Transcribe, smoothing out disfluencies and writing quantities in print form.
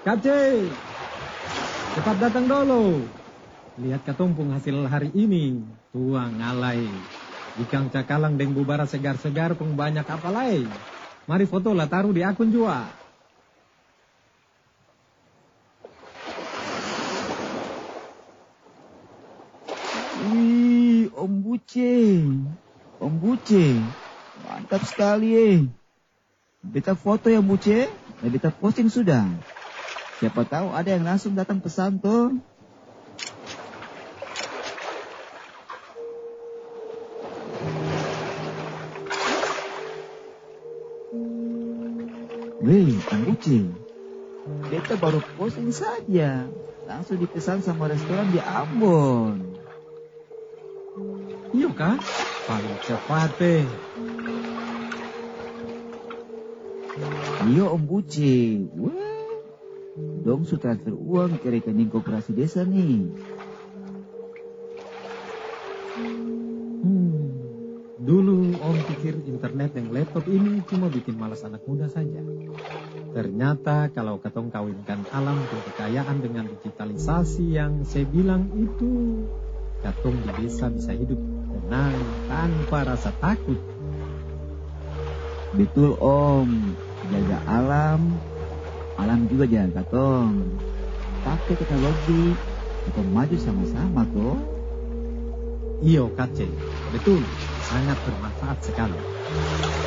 Kace, cepat datang dulu. Lihat katumpung hasil hari ini. Tuang alai. Ikan cakalang deng bubara segar-segar pun banyak apalai. Mari foto lah taruh di akun juga. Wih, Om Buce. Om Buce. Mantap sekali. Beta foto ya Buce. Beta posting sudah. Siapa tahu ada yang langsung datang pesan tuh. Wih, Om Buce. Beta baru posting saja. Langsung dipesan sama restoran di Ambon. Iya kah? Paling cepat deh. Iya Om Buce. Wah. Dong su transfer uang ke rekening koperasi desa nih. Dulu Om pikir internet dan laptop ini cuma bikin malas anak muda saja. Ternyata kalau katong kawinkan alam dan kekayaan dengan digitalisasi yang saya bilang itu, katong di desa bisa hidup tenang tanpa rasa takut. Betul Om. Jaga alam. Alam juga jaga katong. Pakai teknologi. Kita maju sama-sama toh. Iyo Kace, betul, sangat bermanfaat sekali.